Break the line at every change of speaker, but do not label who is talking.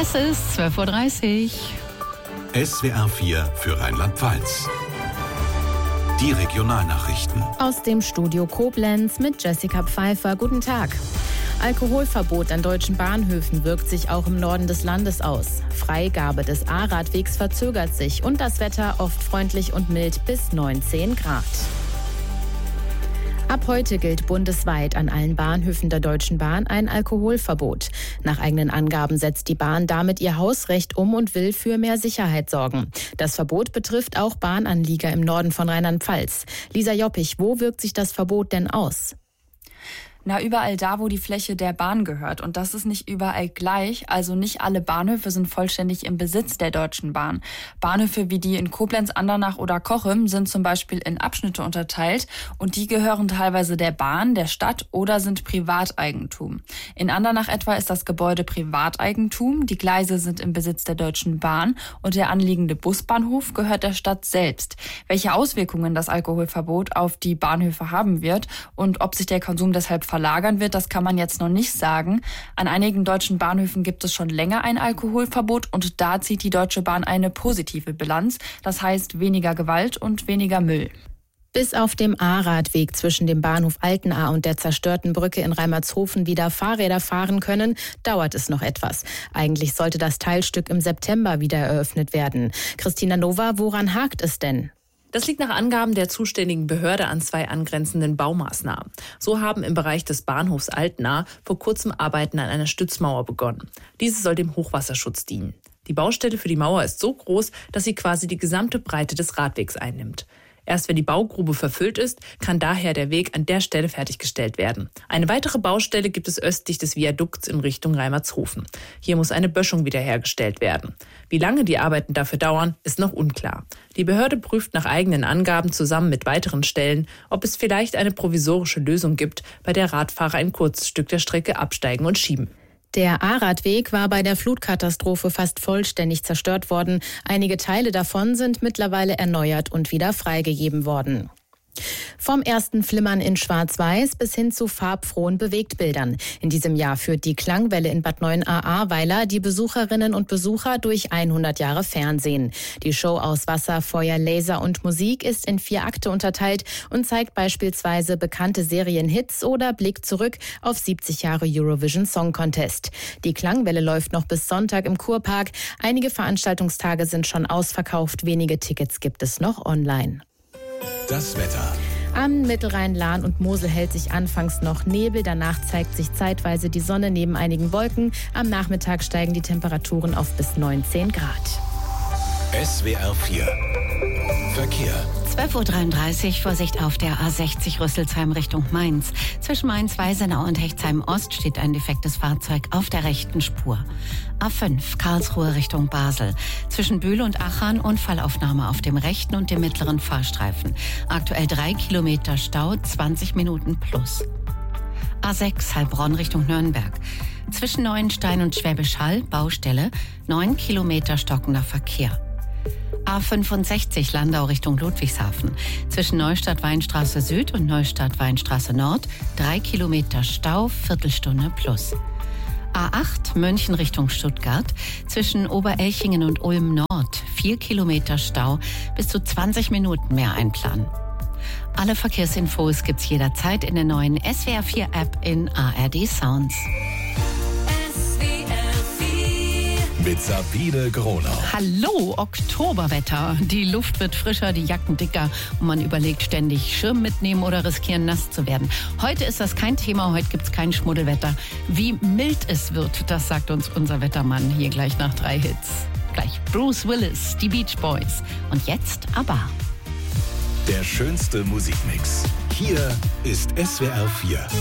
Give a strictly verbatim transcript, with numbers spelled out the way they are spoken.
Es ist zwölf Uhr dreißig.
S W R vier für Rheinland-Pfalz. Die Regionalnachrichten.
Aus dem Studio Koblenz mit Jessica Pfeiffer. Guten Tag. Alkoholverbot an deutschen Bahnhöfen wirkt sich auch im Norden des Landes aus. Freigabe des A-Radwegs verzögert sich und das Wetter oft freundlich und mild bis neunzehn Grad. Ab heute gilt bundesweit an allen Bahnhöfen der Deutschen Bahn ein Alkoholverbot. Nach eigenen Angaben setzt die Bahn damit ihr Hausrecht um und will für mehr Sicherheit sorgen. Das Verbot betrifft auch Bahnanlieger im Norden von Rheinland-Pfalz. Lisa Joppich, wo wirkt sich das Verbot denn aus?
Na, überall da, wo die Fläche der Bahn gehört. Und das ist nicht überall gleich. Also nicht alle Bahnhöfe sind vollständig im Besitz der Deutschen Bahn. Bahnhöfe wie die in Koblenz, Andernach oder Cochem sind zum Beispiel in Abschnitte unterteilt. Und die gehören teilweise der Bahn, der Stadt oder sind Privateigentum. In Andernach etwa ist das Gebäude Privateigentum. Die Gleise sind im Besitz der Deutschen Bahn. Und der anliegende Busbahnhof gehört der Stadt selbst. Welche Auswirkungen das Alkoholverbot auf die Bahnhöfe haben wird und ob sich der Konsum deshalb verlagern wird, das kann man jetzt noch nicht sagen. An einigen deutschen Bahnhöfen gibt es schon länger ein Alkoholverbot und da zieht die Deutsche Bahn eine positive Bilanz. Das heißt weniger Gewalt und weniger Müll.
Bis auf dem A-Radweg zwischen dem Bahnhof Altenahr und der zerstörten Brücke in Reimertshofen wieder Fahrräder fahren können, dauert es noch etwas. Eigentlich sollte das Teilstück im September wieder eröffnet werden. Christina Nova, woran hakt es denn?
Das liegt nach Angaben der zuständigen Behörde an zwei angrenzenden Baumaßnahmen. So haben im Bereich des Bahnhofs Altenahr vor kurzem Arbeiten an einer Stützmauer begonnen. Diese soll dem Hochwasserschutz dienen. Die Baustelle für die Mauer ist so groß, dass sie quasi die gesamte Breite des Radwegs einnimmt. Erst wenn die Baugrube verfüllt ist, kann daher der Weg an der Stelle fertiggestellt werden. Eine weitere Baustelle gibt es östlich des Viadukts in Richtung Reimertshofen. Hier muss eine Böschung wiederhergestellt werden. Wie lange die Arbeiten dafür dauern, ist noch unklar. Die Behörde prüft nach eigenen Angaben zusammen mit weiteren Stellen, ob es vielleicht eine provisorische Lösung gibt, bei der Radfahrer ein kurzes Stück der Strecke absteigen und schieben.
Der A-Radweg war bei der Flutkatastrophe fast vollständig zerstört worden. Einige Teile davon sind mittlerweile erneuert und wieder freigegeben worden. Vom ersten Flimmern in Schwarz-Weiß bis hin zu farbfrohen Bewegtbildern. In diesem Jahr führt die Klangwelle in Bad Neuenahr-Ahrweiler die Besucherinnen und Besucher durch hundert Jahre Fernsehen. Die Show aus Wasser, Feuer, Laser und Musik ist in vier Akte unterteilt und zeigt beispielsweise bekannte Serienhits oder blickt zurück auf siebzig Jahre Eurovision Song Contest. Die Klangwelle läuft noch bis Sonntag im Kurpark. Einige Veranstaltungstage sind schon ausverkauft, wenige Tickets gibt es noch online.
Das Wetter.
Am Mittelrhein, Lahn und Mosel hält sich anfangs noch Nebel. Danach zeigt sich zeitweise die Sonne neben einigen Wolken. Am Nachmittag steigen die Temperaturen auf bis neunzehn Grad.
S W R vier. Verkehr.
zwölf Uhr dreiunddreißig, Vorsicht auf der A sechzig Rüsselsheim Richtung Mainz. Zwischen Mainz-Weisenau und Hechtsheim-Ost steht ein defektes Fahrzeug auf der rechten Spur. A fünf, Karlsruhe Richtung Basel. Zwischen Bühl und Achern Unfallaufnahme auf dem rechten und dem mittleren Fahrstreifen. Aktuell drei Kilometer Stau, zwanzig Minuten plus. A sechs, Heilbronn Richtung Nürnberg. Zwischen Neuenstein und Schwäbisch Hall, Baustelle, neun Kilometer stockender Verkehr. A fünfundsechzig Landau Richtung Ludwigshafen. Zwischen Neustadt-Weinstraße Süd und Neustadt-Weinstraße Nord drei Kilometer Stau, Viertelstunde plus. A acht München Richtung Stuttgart. Zwischen Oberelchingen und Ulm Nord vier Kilometer Stau, bis zu zwanzig Minuten mehr einplanen. Alle Verkehrsinfos gibt's jederzeit in der neuen S W R vier App in A R D Sounds.
Mit Sabine Gronau.
Hallo, Oktoberwetter. Die Luft wird frischer, die Jacken dicker und man überlegt ständig, Schirm mitnehmen oder riskieren, nass zu werden. Heute ist das kein Thema, heute gibt's kein Schmuddelwetter. Wie mild es wird, das sagt uns unser Wettermann hier gleich nach drei Hits. Gleich Bruce Willis, die Beach Boys und jetzt ABBA.
Der schönste Musikmix. Hier ist S W R vier.